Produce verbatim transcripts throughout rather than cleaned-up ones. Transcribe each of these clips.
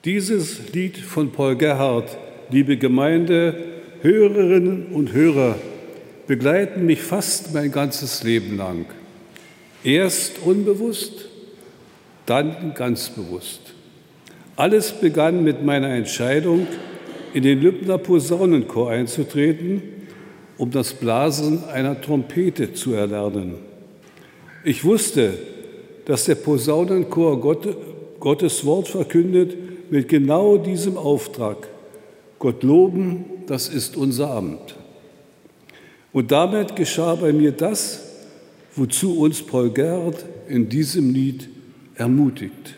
Dieses Lied von Paul Gerhardt, liebe Gemeinde, Hörerinnen und Hörer, begleiten mich fast mein ganzes Leben lang. Erst unbewusst, dann ganz bewusst. Alles begann mit meiner Entscheidung, in den Lübner Posaunenchor einzutreten, um das Blasen einer Trompete zu erlernen. Ich wusste, dass der Posaunenchor Gott, Gottes Wort verkündet mit genau diesem Auftrag. Gott loben, das ist unser Amt. Und damit geschah bei mir das, wozu uns Paul Gerhardt in diesem Lied ermutigt.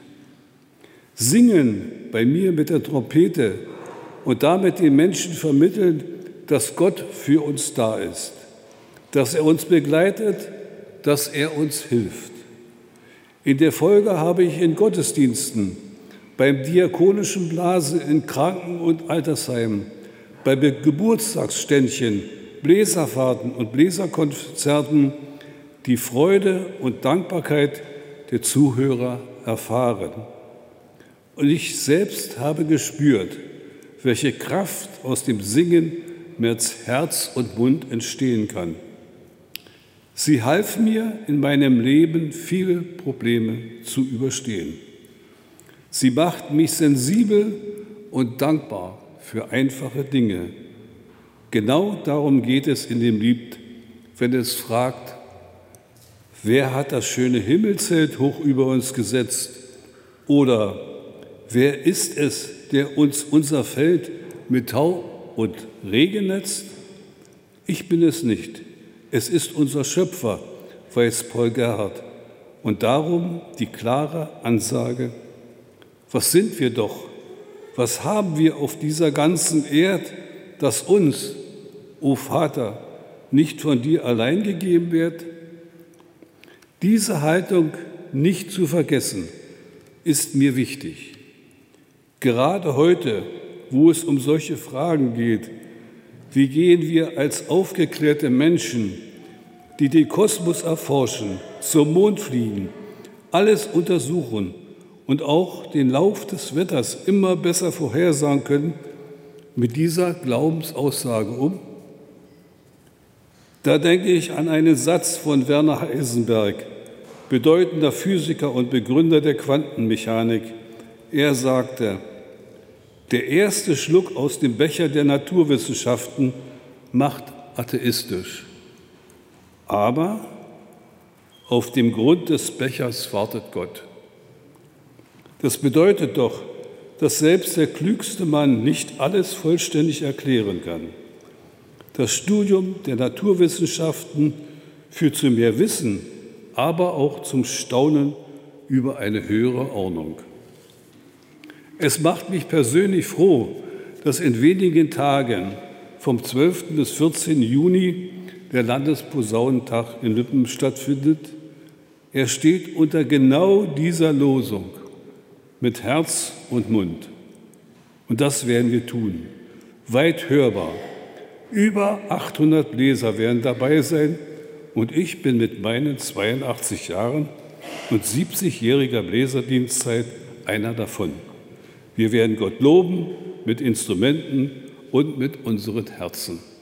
Singen bei mir mit der Trompete und damit den Menschen vermitteln, dass Gott für uns da ist, dass er uns begleitet, dass er uns hilft. In der Folge habe ich in Gottesdiensten, beim diakonischen Blasen in Kranken- und Altersheimen, bei Geburtstagsständchen, Bläserfahrten und Bläserkonzerten die Freude und Dankbarkeit der Zuhörer erfahren. Und ich selbst habe gespürt, welche Kraft aus dem Singen mit Herz und Mund entstehen kann. Sie half mir, in meinem Leben viele Probleme zu überstehen. Sie macht mich sensibel und dankbar für einfache Dinge. Genau darum geht es in dem Lied, wenn es fragt, wer hat das schöne Himmelszelt hoch über uns gesetzt? Oder wer ist es, der uns unser Feld mit Tau und Regen netzt? Ich bin es nicht. Es ist unser Schöpfer, weiß Paul Gerhardt. Und darum die klare Ansage, was sind wir doch? Was haben wir auf dieser ganzen Erde, das uns, o Vater, nicht von dir allein gegeben wird? Diese Haltung nicht zu vergessen, ist mir wichtig. Gerade heute, wo es um solche Fragen geht, wie gehen wir als aufgeklärte Menschen, die den Kosmos erforschen, zum Mond fliegen, alles untersuchen und auch den Lauf des Wetters immer besser vorhersagen können, mit dieser Glaubensaussage um? Da denke ich an einen Satz von Werner Heisenberg, bedeutender Physiker und Begründer der Quantenmechanik. Er sagte, der erste Schluck aus dem Becher der Naturwissenschaften macht atheistisch. Aber auf dem Grund des Bechers wartet Gott. Das bedeutet doch, dass selbst der klügste Mann nicht alles vollständig erklären kann. Das Studium der Naturwissenschaften führt zu mehr Wissen, aber auch zum Staunen über eine höhere Ordnung. Es macht mich persönlich froh, dass in wenigen Tagen vom zwölften bis vierzehnten Juni der Landesposaunentag in Lippen stattfindet. Er steht unter genau dieser Losung mit Herz und Mund. Und das werden wir tun, weit hörbar. Über achthundert Bläser werden dabei sein und ich bin mit meinen zweiundachtzig Jahren und siebzigjähriger Bläserdienstzeit einer davon. Wir werden Gott loben mit Instrumenten und mit unseren Herzen.